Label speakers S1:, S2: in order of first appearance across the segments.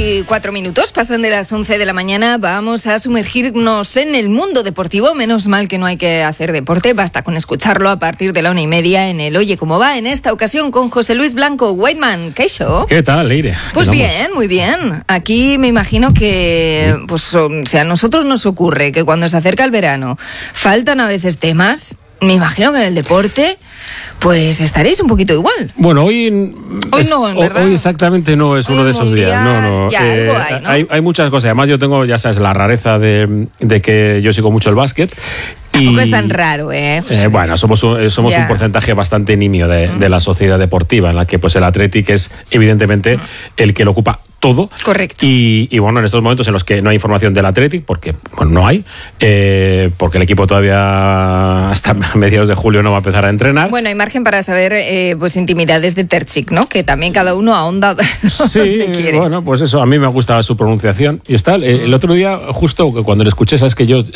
S1: 8:04, pasan de las 11 de la mañana. Vamos a sumergirnos en el mundo deportivo. Menos mal que no hay que hacer deporte, basta con escucharlo a partir de la 1:30 en el Oye Cómo Va, en esta ocasión con José Luis Blanco. Whiteman, ¿qué show?
S2: ¿Qué tal, Leire?
S1: Pues bien, muy bien. Aquí me imagino que, pues, o sea, a nosotros nos ocurre que cuando se acerca el verano faltan a veces temas. Me imagino que en el deporte, pues estaréis un poquito igual.
S2: Bueno, hoy
S1: no, en verdad.
S2: Hoy exactamente no es uno de esos días. No.
S1: Ya, algo hay, ¿no?
S2: Hay muchas cosas. Además, yo tengo, ya sabes, la rareza de que yo sigo mucho el básquet.
S1: Tampoco es tan raro,
S2: bueno, somos un porcentaje bastante nimio de la sociedad deportiva, en la que pues el Athletic es evidentemente el que lo ocupa todo.
S1: Correcto.
S2: Y bueno, en estos momentos en los que no hay información del Athletic, porque bueno, no hay, porque el equipo todavía hasta mediados de julio no va a empezar a entrenar.
S1: Bueno, hay margen para saber pues intimidades de Terzic, ¿no? Que también cada uno ahonda
S2: sí, quiere. Bueno, pues eso, a mí me gustaba su pronunciación. Y está, el otro día, justo cuando le escuché, sabes que yo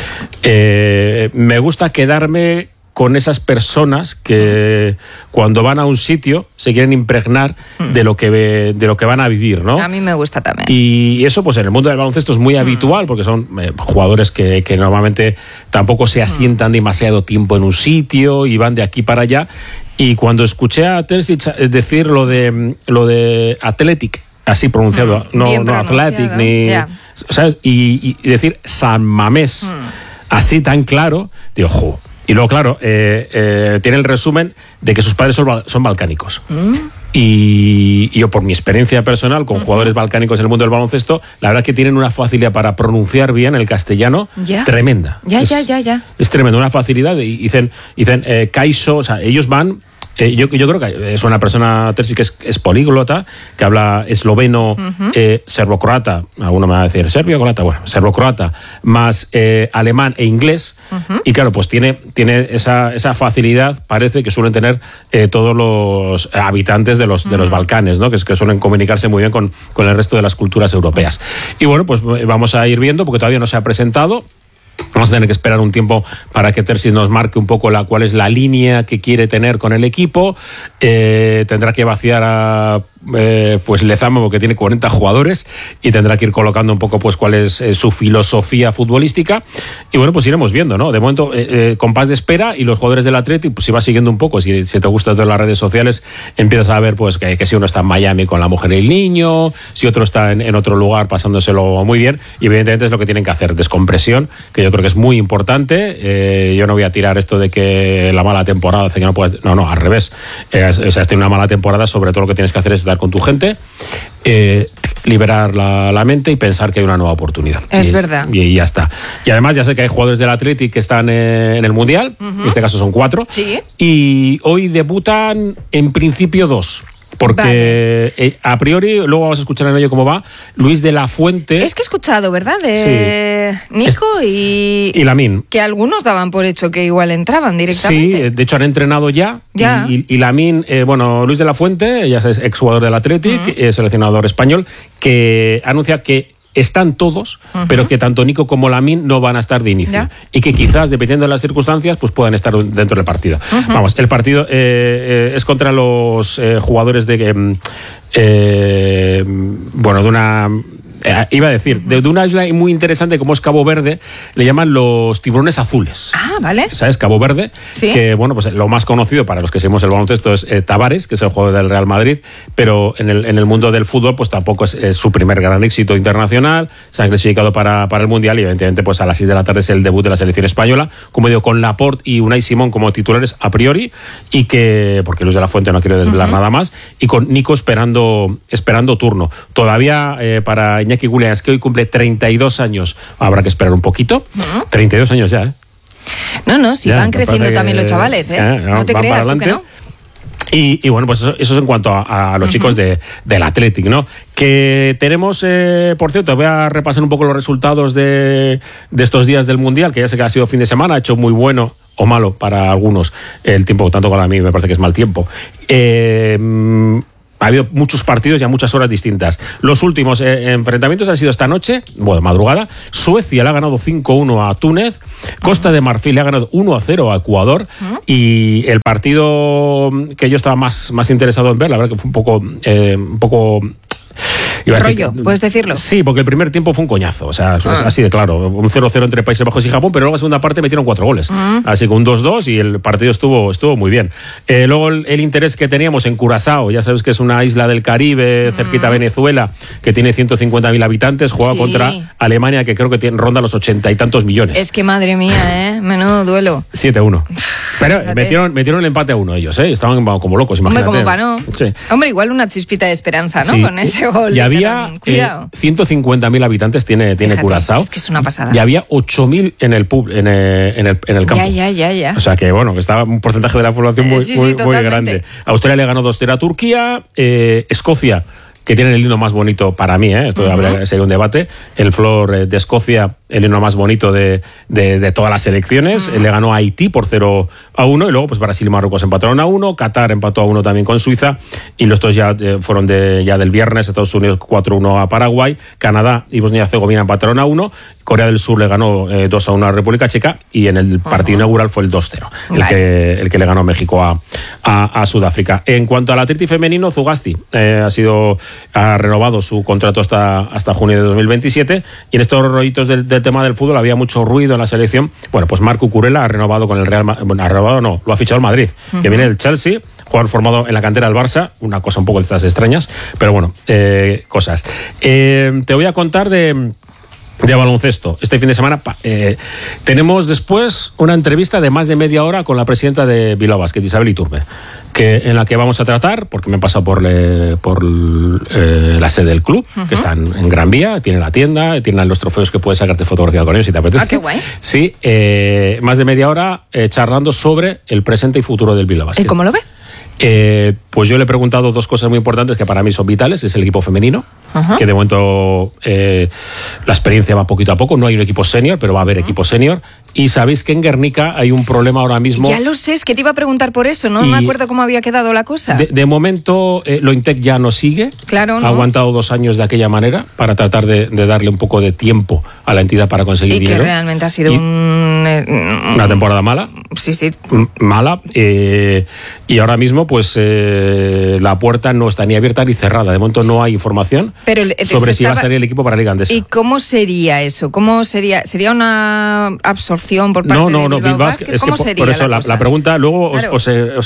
S2: me gusta quedarme con esas personas que cuando van a un sitio se quieren impregnar de lo que van a vivir, ¿no?
S1: A mí me gusta también.
S2: Y eso, pues en el mundo del baloncesto es muy habitual, porque son jugadores que normalmente tampoco se asientan demasiado tiempo en un sitio y van de aquí para allá. Y cuando escuché a Terzic decir lo de Athletic, así pronunciado, no Athletic, ni, ¿sabes? Y decir San Mamés, así tan claro, digo, ¡jo! Y luego, claro, tiene el resumen de que sus padres son balcánicos. Y yo, por mi experiencia personal con jugadores balcánicos en el mundo del baloncesto, la verdad que tienen una facilidad para pronunciar bien el castellano tremenda. Es tremenda, una facilidad. Y dicen Kaiso, o sea, ellos van... Yo creo que es una persona, Terzic, que es políglota, que habla esloveno, serbo-croata, alguno me va a decir serbio-croata, bueno, serbo-croata, más alemán e inglés, y claro, pues tiene esa facilidad, parece que suelen tener todos los habitantes de los Balcanes, ¿no? Que suelen comunicarse muy bien con el resto de las culturas europeas. Y bueno, pues vamos a ir viendo, porque todavía no se ha presentado. Vamos a tener que esperar un tiempo para que Terzic nos marque un poco cuál es la línea que quiere tener con el equipo. Tendrá que vaciar a pues Lezama, porque tiene 40 jugadores, y tendrá que ir colocando un poco pues cuál es su filosofía futbolística. Y bueno, pues iremos viendo, ¿no? De momento, compás de espera, y los jugadores del Athletic, pues si vas siguiendo un poco, si te gusta todas las redes sociales, empiezas a ver pues que si uno está en Miami con la mujer y el niño, si otro está en otro lugar pasándoselo muy bien, y evidentemente es lo que tienen que hacer, descompresión, que yo creo que es muy importante. Yo no voy a tirar esto de que la mala temporada hace que no puedes... No, al revés. O sea, has tenido una mala temporada, sobre todo lo que tienes que hacer es estar con tu gente, liberar la mente y pensar que hay una nueva oportunidad.
S1: Es verdad.
S2: Y ya está. Y además ya sé que hay jugadores del Athletic que están en el Mundial, en este caso son 4,
S1: ¿sí?
S2: Y hoy debutan en principio 2. Porque a priori, luego vamos a escuchar en ello cómo va, Luis de la Fuente.
S1: Es que he escuchado, ¿verdad? De Nico y
S2: Lamine.
S1: Que algunos daban por hecho que igual entraban directamente.
S2: Sí, de hecho han entrenado ya. Y Lamine, Luis de la Fuente, ya sabes, exjugador del Athletic, seleccionador español, que anuncia que están todos, pero que tanto Nico como Lamine no van a estar de inicio. Y que quizás, dependiendo de las circunstancias, pues puedan estar dentro del partido. Vamos, el partido es contra los jugadores de una... iba a decir, de una isla muy interesante como es Cabo Verde, le llaman los tiburones azules.
S1: Ah, vale.
S2: ¿Sabes? Cabo Verde.
S1: Sí.
S2: Que, bueno, pues lo más conocido para los que seguimos el baloncesto es Tavares, que es el jugador del Real Madrid, pero en el mundo del fútbol, pues tampoco es su primer gran éxito internacional. Se han clasificado para el Mundial y, evidentemente, pues a las 6 de la tarde es el debut de la selección española, como digo, con Laporte y Unai Simón como titulares a priori, y que, porque Luis de la Fuente no quiere desvelar nada más, y con Nico esperando turno. Todavía para Iñaki Williams, que hoy cumple 32 años, habrá que esperar un poquito. 32 años ya, ¿eh?
S1: No, si van creciendo también los chavales, ¿eh? No te creas tú que no.
S2: Y bueno, pues eso es en cuanto a los chicos del Athletic, ¿no? Que tenemos, por cierto, voy a repasar un poco los resultados de estos días del Mundial, que ya sé que ha sido fin de semana, ha hecho muy bueno o malo para algunos el tiempo, tanto para mí me parece que es mal tiempo. Ha habido muchos partidos y a muchas horas distintas. Los últimos enfrentamientos han sido esta noche, madrugada. Suecia le ha ganado 5-1 a Túnez. Costa de Marfil le ha ganado 1-0 a Ecuador. Y el partido que yo estaba más interesado en ver, la verdad que fue un poco
S1: Rollo, ¿puedes decirlo?
S2: Sí, porque el primer tiempo fue un coñazo, o sea, así de claro, un 0-0 entre Países Bajos y Japón, pero luego en la segunda parte metieron 4 goles, así que un 2-2 y el partido estuvo muy bien. Luego el interés que teníamos en Curazao, ya sabes que es una isla del Caribe, cerquita a Venezuela, que tiene 150.000 habitantes, juega contra Alemania, que creo que ronda los 80 y tantos millones.
S1: Es que madre mía, menudo duelo.
S2: 7-1. Pero metieron el empate a 1 ellos, estaban como locos, imagínate.
S1: Hombre, como para no.
S2: Sí.
S1: Hombre, igual una chispita de esperanza, ¿no?
S2: Sí.
S1: Con ese gol.
S2: Y había 150.000 habitantes tiene Curazao.
S1: Es que es una pasada.
S2: Y había 8.000 en el pub, en el campo.
S1: Ya.
S2: O sea que bueno, que estaba un porcentaje de la población muy grande. Australia le ganó 2-0 a Turquía, Escocia, que tienen el himno más bonito para mí, esto habría sido un debate, el Flor de Escocia, el himno más bonito de todas las selecciones, le ganó a Haití por 0-1, y luego pues Brasil y Marruecos empataron a 1, Qatar empató a 1 también con Suiza, y los dos ya fueron ya del viernes, Estados Unidos 4-1 a Paraguay, Canadá y Bosnia y Herzegovina empataron a 1, Corea del Sur le ganó 2-1 a la República Checa, y en el partido inaugural fue el 2-0, el que le ganó México a Sudáfrica. En cuanto al Atleti femenino, Zugasti ha renovado su contrato hasta junio de 2027, y en estos rollitos del tema del fútbol había mucho ruido en la selección. Bueno, pues Marc Cucurella ha renovado con el Real Madrid, lo ha fichado el Madrid, que viene del Chelsea, jugador formado en la cantera del Barça, una cosa un poco de estas extrañas, pero bueno, cosas. Te voy a contar de baloncesto. Este fin de semana tenemos después una entrevista de más de media hora con la presidenta de Bilbao Basket, Isabel Iturbe, en la que vamos a tratar, porque me he pasado por la sede del club, que está en Gran Vía, tiene la tienda, tienen los trofeos que puedes sacarte fotografía con ellos si te apetece.
S1: Ah, qué guay.
S2: Sí, más de media hora charlando sobre el presente y futuro del Bilbao Basket.
S1: ¿Y cómo lo ve?
S2: Pues yo le he preguntado 2 cosas muy importantes que para mí son vitales. Es el equipo femenino, que de momento la experiencia va poquito a poco. No hay un equipo senior, pero va a haber equipo senior. Y sabéis que en Guernica hay un problema ahora mismo.
S1: Ya lo sé, es que te iba a preguntar por eso, no me acuerdo cómo había quedado la cosa.
S2: De momento, Lointec ya no sigue.
S1: Claro, ¿no?
S2: Ha aguantado 2 años de aquella manera para tratar de darle un poco de tiempo a la entidad para conseguir dinero.
S1: Y que realmente ha sido
S2: una temporada mala.
S1: Sí.
S2: Mala. Y ahora mismo, pues la puerta no está ni abierta ni cerrada. De momento no hay información sobre si va a salir el equipo para Liga Andesa.
S1: ¿Y cómo sería eso? ¿Cómo sería? ¿Sería una absorción por parte de Bilbao Basket? ¿Cómo sería?
S2: Por eso la pregunta, luego claro.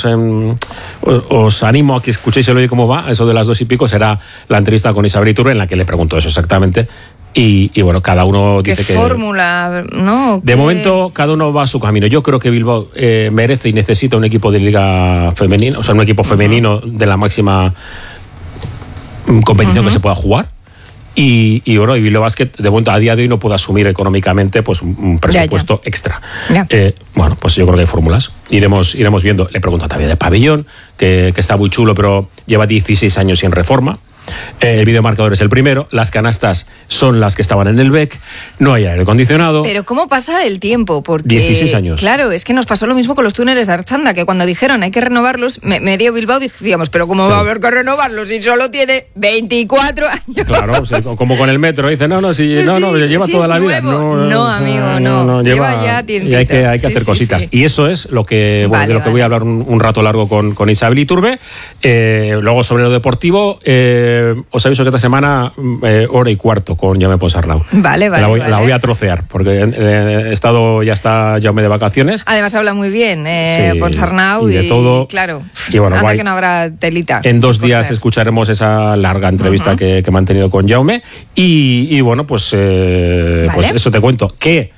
S2: os animo a que escuchéis el Oye Cómo Va, eso de las 2 y pico, será la entrevista con Isabel Iturbe en la que le pregunto eso exactamente. Y bueno, cada uno dice que...
S1: ¿Qué fórmula? ¿No?
S2: De momento, cada uno va a su camino. Yo creo que Bilbao merece y necesita un equipo de liga femenina, o sea, un equipo femenino de la máxima competición que se pueda jugar. Y bueno, y Bilbao Basket, de momento, a día de hoy no puede asumir económicamente pues un presupuesto extra. Bueno, pues yo creo que hay fórmulas. Iremos viendo. Le pregunto también de pabellón, que está muy chulo, pero lleva 16 años sin reforma. El videomarcador es el primero, las canastas son las que estaban en el BEC, no hay aire acondicionado.
S1: Pero ¿cómo pasa el tiempo? Porque
S2: 16 años.
S1: Claro, es que nos pasó lo mismo con los túneles de Archanda, que cuando dijeron hay que renovarlos, medio Bilbao decíamos, pero ¿cómo va a haber que renovarlos si solo tiene 24 años?
S2: Claro, como con el metro, dice, lleva toda la vida.
S1: No, amigo, no. Lleva ya tiempito.
S2: Y hay que hacer cositas. Sí. Y eso es lo que, de lo que voy a hablar un rato largo con Isabel Iturbe. Luego sobre lo deportivo, os aviso que esta semana 1:15 con Jaume Ponsarnau.
S1: Vale.
S2: La voy a trocear, porque ya está Jaume de vacaciones.
S1: Además habla muy bien Ponsarnau
S2: y de todo.
S1: Claro,
S2: y bueno,
S1: anda que no habrá telita.
S2: En 2 días escucharemos esa larga entrevista que he mantenido con Jaume. Y bueno, pues eso te cuento. Que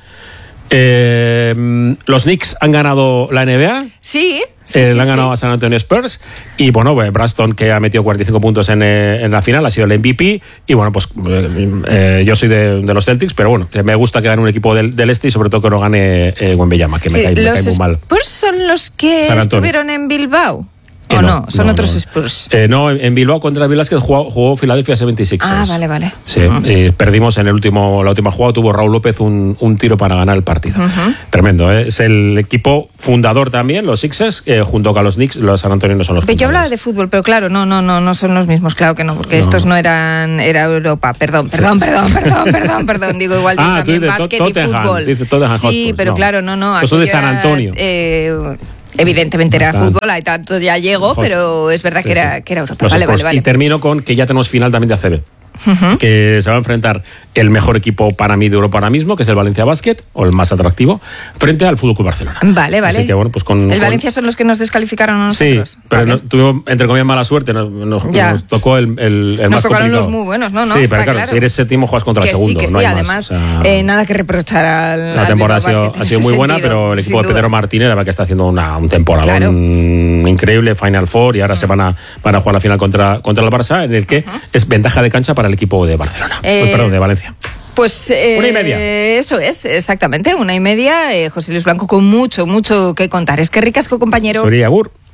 S2: los Knicks han ganado la NBA.
S1: Sí.
S2: Le han ganado a San Antonio Spurs. Y bueno, Braston, que ha metido 45 puntos en la final, ha sido el MVP. Y bueno, pues yo soy de los Celtics, pero bueno, me gusta que gane un equipo del este y sobre todo que no gane Wembanyama, que me cae muy mal.
S1: ¿Los Spurs son los que estuvieron en Bilbao? ¿O no? ¿Son otros Spurs?
S2: No, en Bilbao contra el Velázquez jugó Philadelphia 76ers.
S1: Ah, vale.
S2: Sí, perdimos en la última jugada, tuvo Raúl López un tiro para ganar el partido. Tremendo, ¿eh? Es el equipo fundador también, los Sixers, junto con los Knicks, los San Antonio no son los fundadores.
S1: Yo hablaba de fútbol, pero claro, no son los mismos, claro que no, porque estos no era Europa, perdón. Digo, igual también básquet y fútbol. Sí, pero claro, no.
S2: Son de San Antonio.
S1: Evidentemente era fútbol, hay tanto ya llego, pero es verdad que era Europa. Vale.
S2: Y termino con que ya tenemos final también de ACB. que se va a enfrentar el mejor equipo para mí de Europa ahora mismo, que es el Valencia Basket, o el más atractivo, frente al FC Barcelona.
S1: Vale.
S2: Así que, bueno, pues
S1: ¿El Valencia son los que nos descalificaron a nosotros?
S2: Sí, pero tuvimos, entre comillas, mala suerte. Nos tocó el
S1: nos
S2: más
S1: tocaron
S2: complicado.
S1: los muy buenos, ¿no?
S2: Sí, pero claro, si eres séptimo, juegas contra el segundo.
S1: Sí,
S2: no hay
S1: además,
S2: más. O sea,
S1: nada que reprochar al
S2: la temporada
S1: Basket
S2: ha sido muy buena, pero el equipo de Pedro Martínez, la verdad que está haciendo un temporadón increíble, Final Four, y ahora se van a jugar la final contra el Barça, en el que es ventaja de cancha para el equipo de Barcelona. Perdón, de Valencia.
S1: Pues
S2: 1:30.
S1: Eso es, exactamente, 1:30. José Luis Blanco con mucho que contar. Es que ricasco, compañero.
S2: Soria Agur.